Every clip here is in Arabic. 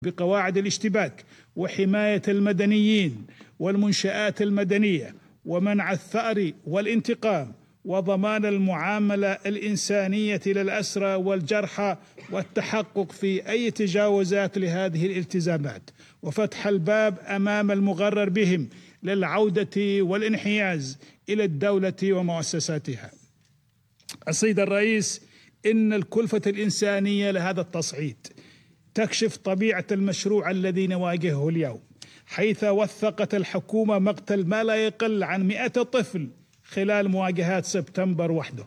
بقواعد الاشتباك وحماية المدنيين والمنشآت المدنية ومنع الثأر والانتقام وضمان المعاملة الإنسانية للأسرى والجرحى والتحقق في أي تجاوزات لهذه الالتزامات وفتح الباب أمام المغرر بهم للعودة والانحياز إلى الدولة ومؤسساتها. السيد الرئيس، إن الكلفة الإنسانية لهذا التصعيد تكشف طبيعة المشروع الذي نواجهه اليوم، حيث وثقت الحكومة مقتل ما لا يقل عن 100 طفل خلال مواجهات سبتمبر وحده.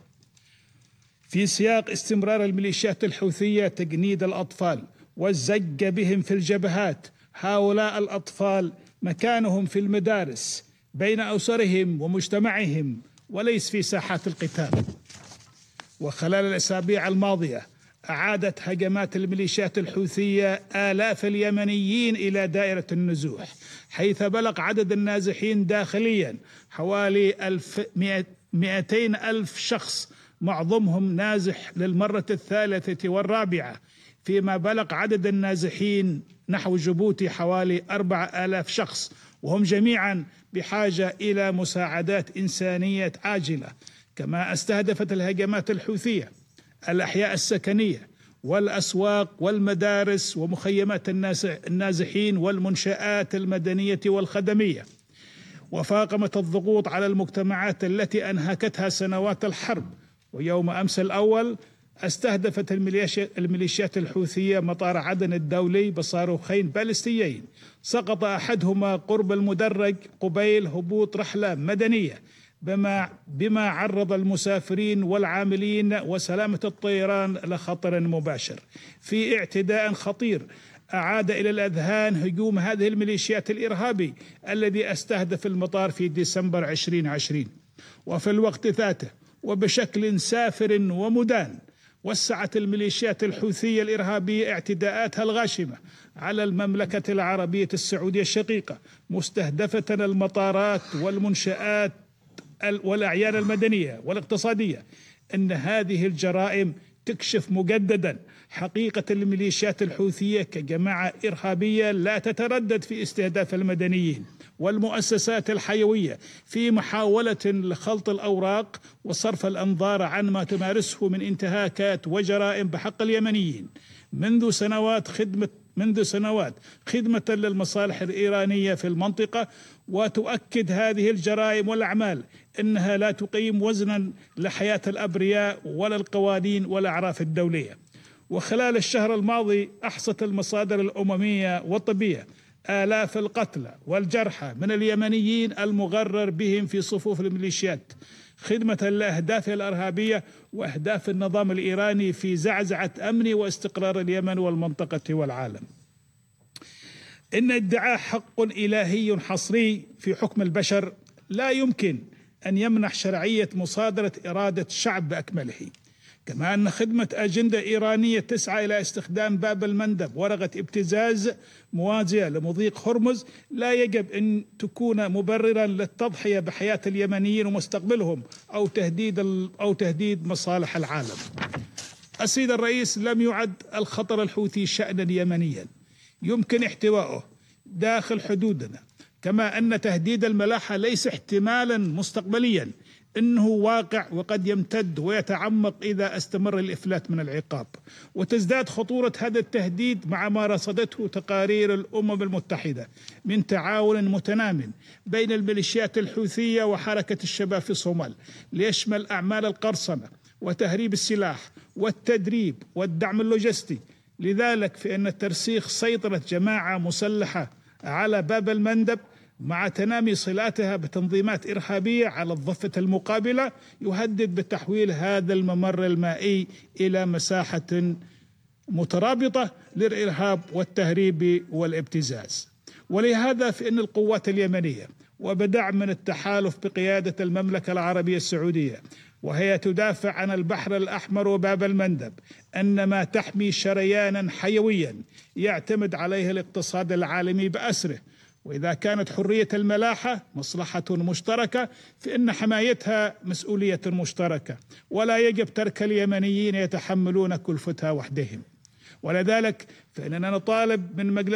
في سياق استمرار الميليشيات الحوثية تجنيد الأطفال والزج بهم في الجبهات، هؤلاء الأطفال مكانهم في المدارس بين أسرهم ومجتمعهم وليس في ساحات القتال. وخلال الأسابيع الماضية أعادت هجمات الميليشيات الحوثية آلاف اليمنيين إلى دائرة النزوح، حيث بلغ عدد النازحين داخليا حوالي 200,000 شخص، معظمهم نازح للمرة الثالثة والرابعة، فيما بلغ عدد النازحين نحو جيبوتي حوالي 4,000 شخص، وهم جميعا بحاجة إلى مساعدات إنسانية عاجلة. كما استهدفت الهجمات الحوثية الأحياء السكنية والأسواق والمدارس ومخيمات النازحين والمنشآت المدنية والخدمية، وفاقمت الضغوط على المجتمعات التي أنهكتها سنوات الحرب. ويوم أمس الأول استهدفت الميليشيات الحوثية مطار عدن الدولي بصاروخين باليستيين، سقط أحدهما قرب المدرج قبيل هبوط رحلة مدنية، بما عرض المسافرين والعاملين وسلامة الطيران لخطر مباشر. في اعتداء خطير أعاد إلى الأذهان هجوم هذه الميليشيات الإرهابي الذي استهدف المطار في ديسمبر 2020. وفي الوقت ذاته وبشكل سافر ومدان وسعت الميليشيات الحوثية الإرهابية اعتداءاتها الغاشمة على المملكة العربية السعودية الشقيقة، مستهدفة المطارات والمنشآت والأعيان المدنية والاقتصادية. إن هذه الجرائم تكشف مجددا حقيقة الميليشيات الحوثية كجماعة إرهابية لا تتردد في استهداف المدنيين والمؤسسات الحيوية في محاولة لخلط الأوراق وصرف الأنظار عن ما تمارسه من انتهاكات وجرائم بحق اليمنيين منذ سنوات خدمة للمصالح الإيرانية في المنطقة. وتؤكد هذه الجرائم والأعمال أنها لا تقيم وزنا لحياة الأبرياء ولا القوانين والأعراف الدولية. وخلال الشهر الماضي أحصت المصادر الأممية والطبية آلاف القتلى والجرحى من اليمنيين المغرر بهم في صفوف الميليشيات خدمة لأهدافها الإرهابية وأهداف النظام الإيراني في زعزعة أمن واستقرار اليمن والمنطقة والعالم. إن ادعاء حق إلهي حصري في حكم البشر لا يمكن أن يمنح شرعية مصادرة إرادة شعب بأكمله. كما أن خدمة أجندة إيرانية تسعى إلى استخدام باب المندب ورقة ابتزاز موازية لمضيق هرمز لا يجب أن تكون مبررا للتضحية بحياة اليمنيين ومستقبلهم أو تهديد مصالح العالم. السيد الرئيس، لم يعد الخطر الحوثي شأنا يمنيا يمكن احتوائه داخل حدودنا، كما أن تهديد الملاحة ليس احتمالا مستقبليا، إنه واقع وقد يمتد ويتعمق إذا استمر الإفلات من العقاب. وتزداد خطورة هذا التهديد مع ما رصدته تقارير الأمم المتحدة من تعاون متنام بين الميليشيات الحوثية وحركة الشباب في الصومال، ليشمل أعمال القرصنة وتهريب السلاح والتدريب والدعم اللوجستي. لذلك فإن ترسيخ سيطرة جماعة مسلحة على باب المندب مع تنامي صلاتها بتنظيمات إرهابية على الضفة المقابلة يهدد بتحويل هذا الممر المائي إلى مساحة مترابطة للإرهاب والتهريب والابتزاز. ولهذا فإن القوات اليمنية وبدعم من التحالف بقيادة المملكة العربية السعودية، وهي تدافع عن البحر الأحمر وباب المندب، أنما تحمي شريانا حيويا يعتمد عليه الاقتصاد العالمي بأسره. وإذا كانت حرية الملاحة مصلحة مشتركة فإن حمايتها مسؤولية مشتركة، ولا يجب ترك اليمنيين يتحملون كلفتها وحدهم. ولذلك فإننا نطالب من مجلس